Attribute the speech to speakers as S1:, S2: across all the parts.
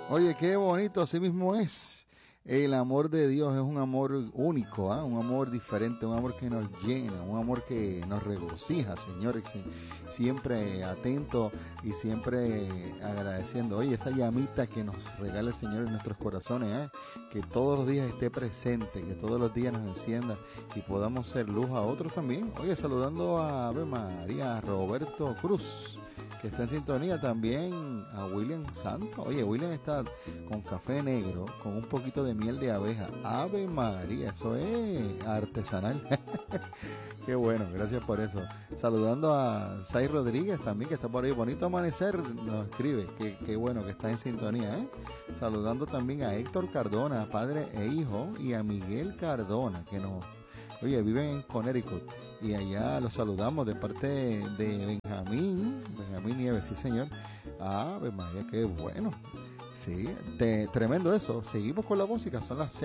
S1: Oye, qué bonito, así mismo es. El amor de Dios es un amor único, ¿eh? Un amor diferente, un amor que nos llena, un amor que nos regocija, señores, siempre atento y siempre agradeciendo. Oye, esa llamita que nos regala el Señor en nuestros corazones, ¿eh? Que todos los días esté presente, que todos los días nos encienda y podamos ser luz a otros también. Oye, saludando a Ave María, Roberto Cruz, que está en sintonía, también a William Santos. Oye, William está con café negro, con un poquito de miel de abeja. Ave María, eso es artesanal. Qué bueno, gracias por eso. Saludando a Sai Rodríguez también, que está por ahí. Bonito amanecer, nos escribe. Qué bueno que está en sintonía, ¿eh? Saludando también a Héctor Cardona, padre e hijo, y a Miguel Cardona, que nos... Oye, viven en Connecticut y allá los saludamos de parte de Benjamín Nieves, sí señor. Ave María, qué bueno. Sí, tremendo eso. Seguimos con la música, son las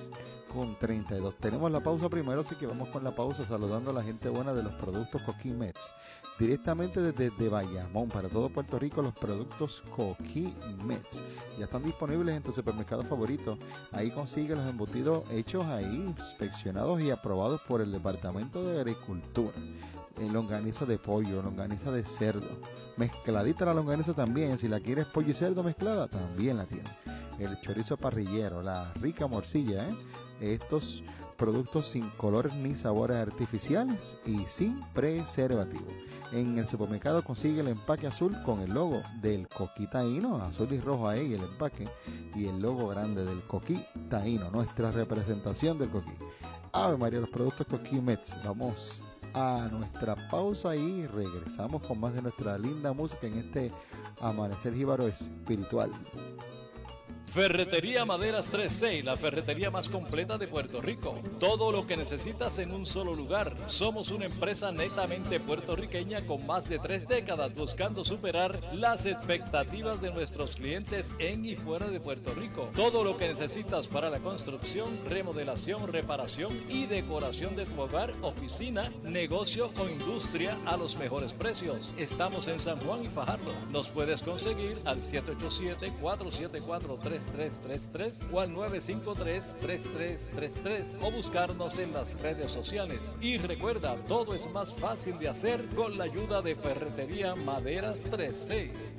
S1: 6:32. Tenemos la pausa primero, así que vamos con la pausa saludando a la gente buena de los productos Coquimets. Directamente desde Bayamón, para todo Puerto Rico, los productos Coquimets ya están disponibles en tu supermercado favorito. Ahí consigue los embutidos hechos ahí, inspeccionados y aprobados por el Departamento de Agricultura. Longaniza de pollo, longaniza de cerdo, mezcladita la longaniza también. Si la quieres pollo y cerdo mezclada, también la tiene. El chorizo parrillero, la rica morcilla, estos productos sin colores ni sabores artificiales y sin preservativo. En el supermercado consigue el empaque azul con el logo del Coquí Taíno, azul y rojo ahí el empaque, y el logo grande del Coquí Taíno, nuestra representación del coquí. Ave María, los productos Coquimets. Vamos a nuestra pausa y regresamos con más de nuestra linda música en este amanecer jíbaro espiritual.
S2: Ferretería Maderas 3-6, la ferretería más completa de Puerto Rico. Todo lo que necesitas en un solo lugar. Somos una empresa netamente puertorriqueña con más de 3 décadas buscando superar las expectativas de nuestros clientes en y fuera de Puerto Rico. Todo lo que necesitas para la construcción, remodelación, reparación y decoración de tu hogar, oficina, negocio o industria a los mejores precios. Estamos en San Juan y Fajardo. Nos puedes conseguir al 787-474-3333 o al 953-3333 o buscarnos en las redes sociales. Y recuerda, todo es más fácil de hacer con la ayuda de Ferretería Maderas 3C.